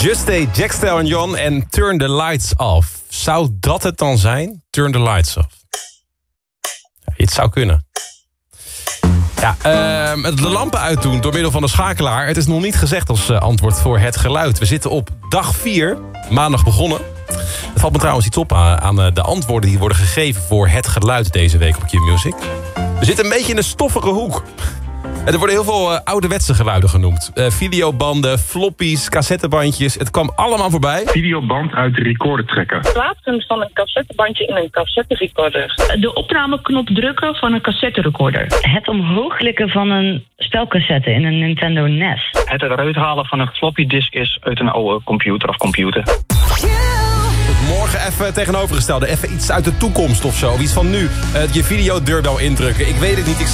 Just A, Jack Stallion en Turn the Lights Off. Zou dat het dan zijn? Turn the Lights Off. Ja, het zou kunnen. Ja, de lampen uitdoen door middel van de schakelaar. Het is nog niet gezegd als antwoord voor het geluid. We zitten op dag 4, maandag begonnen. Het valt me trouwens iets op aan de antwoorden die worden gegeven voor het geluid deze week op Q-Music. We zitten een beetje in de stoffige hoek. Er worden heel veel ouderwetse geluiden genoemd. Videobanden, floppies, cassettebandjes. Het kwam allemaal voorbij. Videoband uit de recorder trekken. Plaatsen van een cassettebandje in een cassetterecorder. De opnameknop drukken van een cassetterecorder. Het omhooglikken van een spelcassette in een Nintendo NES. Het eruit halen van een floppy disk is uit een oude computer of computer. Morgen even tegenovergestelde. Even iets uit de toekomst of zo. Of iets van nu. Je videodeurbel indrukken. Ik weet het niet. Ik